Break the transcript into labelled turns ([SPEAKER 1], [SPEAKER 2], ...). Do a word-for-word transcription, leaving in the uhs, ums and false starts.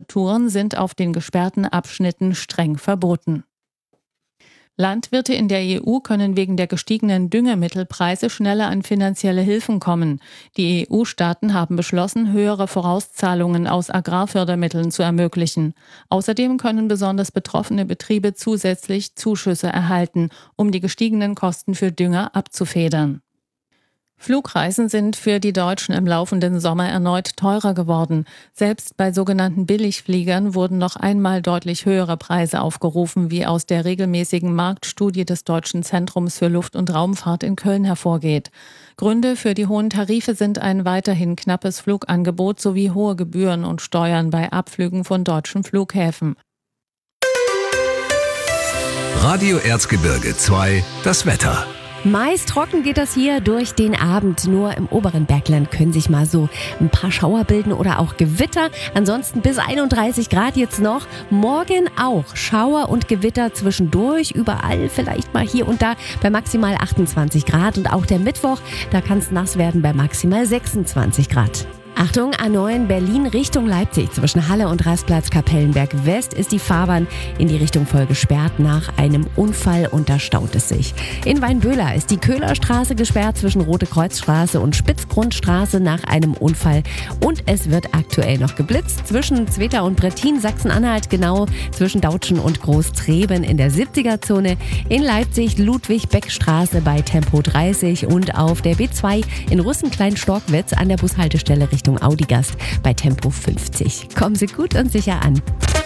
[SPEAKER 1] Infrastrukturen sind auf den gesperrten Abschnitten streng verboten. Landwirte in der E U können wegen der gestiegenen Düngemittelpreise schneller an finanzielle Hilfen kommen. Die E U-Staaten haben beschlossen, höhere Vorauszahlungen aus Agrarfördermitteln zu ermöglichen. Außerdem können besonders betroffene Betriebe zusätzlich Zuschüsse erhalten, um die gestiegenen Kosten für Dünger abzufedern. Flugreisen sind für die Deutschen im laufenden Sommer erneut teurer geworden. Selbst bei sogenannten Billigfliegern wurden noch einmal deutlich höhere Preise aufgerufen, wie aus der regelmäßigen Marktstudie des Deutschen Zentrums für Luft- und Raumfahrt in Köln hervorgeht. Gründe für die hohen Tarife sind ein weiterhin knappes Flugangebot sowie hohe Gebühren und Steuern bei Abflügen von deutschen Flughäfen.
[SPEAKER 2] Radio Erzgebirge zwei, das Wetter.
[SPEAKER 3] Meist trocken geht das hier durch den Abend. Nur im oberen Bergland können sich mal so ein paar Schauer bilden oder auch Gewitter. Ansonsten bis einunddreißig Grad jetzt noch. Morgen auch Schauer und Gewitter zwischendurch. Überall vielleicht mal hier und da bei maximal achtundzwanzig Grad. Und auch der Mittwoch, da kann es nass werden bei maximal sechsundzwanzig Grad. Achtung, A neun Berlin Richtung Leipzig. Zwischen Halle und Rastplatz Kapellenberg West ist die Fahrbahn in die Richtung voll gesperrt nach einem Unfall und da staut es sich. In Weinböhler ist die Köhlerstraße gesperrt zwischen Rote Kreuzstraße und Spitzgrundstraße nach einem Unfall. Und es wird aktuell noch geblitzt zwischen Zweter und Brettin, Sachsen-Anhalt, genau zwischen Dautschen und Großtreben in der siebziger-Zone. In Leipzig Ludwig-Beck-Straße bei Tempo dreißig und auf der B zwei in Rüssen-Klein-Storkwitz an der Bushaltestelle Richtung Audigast bei Tempo fünfzig. Kommen Sie gut und sicher an.